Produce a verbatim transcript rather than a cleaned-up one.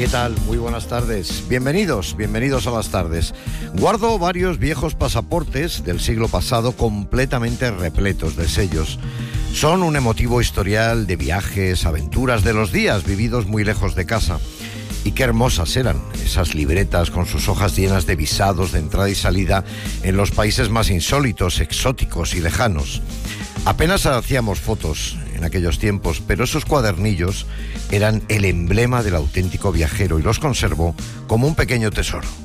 ¿Qué tal? Muy buenas tardes. Bienvenidos, bienvenidos a las tardes. Guardo varios viejos pasaportes del siglo pasado completamente repletos de sellos. Son un emotivo historial de viajes, aventuras de los días vividos muy lejos de casa. Y qué hermosas eran esas libretas con sus hojas llenas de visados de entrada y salida en los países más insólitos, exóticos y lejanos. Apenas hacíamos fotos en aquellos tiempos, pero esos cuadernillos eran el emblema del auténtico viajero y los conservo como un pequeño tesoro.